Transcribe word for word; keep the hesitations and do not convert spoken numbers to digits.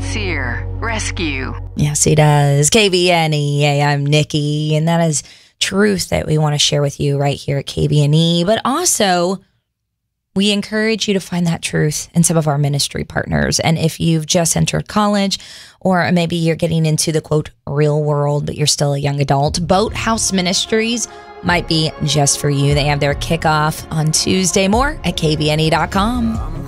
sincere rescue. Yes, he does. K B N E. Hey, I'm Nikki, and that is truth that we want to share with you right here at K B N E. But also, we encourage you to find that truth in some of our ministry partners. And if you've just entered college, or maybe you're getting into the, quote, real world, but you're still a young adult, Boathouse Ministries might be just for you. They have their kickoff on Tuesday. More at K B N E dot com.